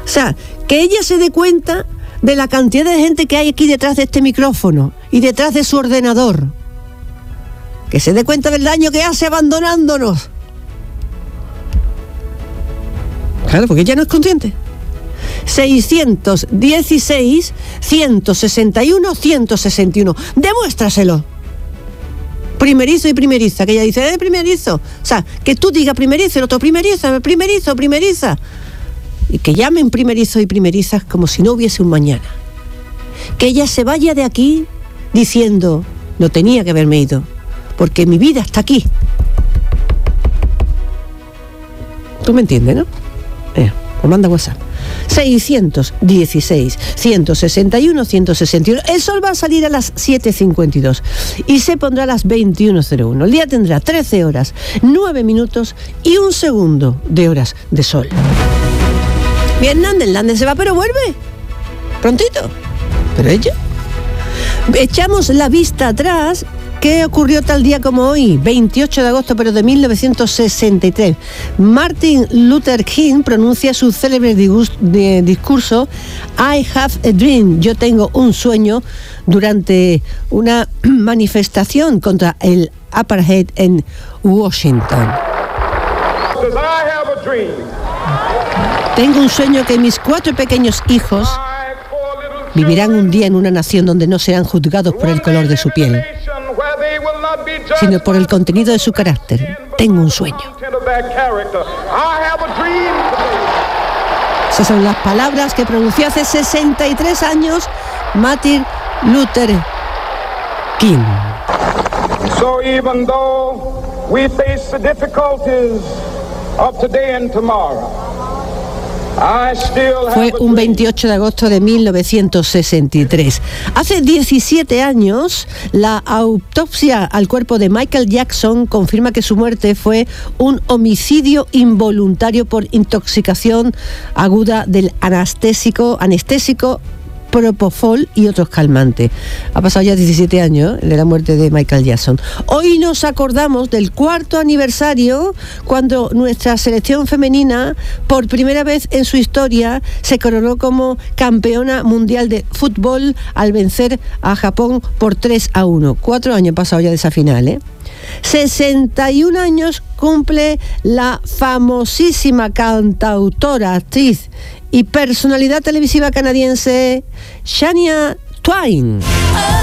sea, que ella se dé cuenta de la cantidad de gente que hay aquí detrás de este micrófono y detrás de su ordenador. Que se dé cuenta del daño que hace abandonándonos. Claro, porque ella no es consciente. 616 161 161. Demuéstraselo. Primerizo y primeriza, que ella dice, primerizo. O sea, que tú digas primerizo, el otro primeriza, primeriza. Y que llamen primerizo y primerizas como si no hubiese un mañana. Que ella se vaya de aquí diciendo, no tenía que haberme ido, porque mi vida está aquí. ¿Tú me entiendes, no? Pues manda WhatsApp. 616 161 161. El sol va a salir a las 7:52 y se pondrá a las 21:01. El día tendrá 13 horas, 9 minutos y 1 segundo de horas de sol. Bien, Hernández se va, pero vuelve prontito. Pero ella, echamos la vista atrás. ¿Qué ocurrió tal día como hoy? 28 de agosto, pero de 1963. Martin Luther King pronuncia su célebre discurso I have a dream, yo tengo un sueño, durante una manifestación contra el apartheid en Washington. Tengo un sueño que mis 4 pequeños hijos vivirán un día en una nación donde no serán juzgados por el color de su piel, sino por el contenido de su carácter. Tengo un sueño. Esas son las palabras que pronunció hace 63 años Martin Luther King. So even though we face the difficulties of today and tomorrow, fue un 28 de agosto de 1963. Hace 17 años, la autopsia al cuerpo de Michael Jackson confirma que su muerte fue un homicidio involuntario por intoxicación aguda del anestésico Propofol y otros calmantes. Ha pasado ya 17 años de la muerte de Michael Jackson. Hoy nos acordamos del 4º aniversario cuando nuestra selección femenina, por primera vez en su historia, se coronó como campeona mundial de fútbol al vencer a Japón por 3-1. 4 años pasados ya de esa final, ¿eh? 61 años cumple la famosísima cantautora, actriz y personalidad televisiva canadiense Shania Twain.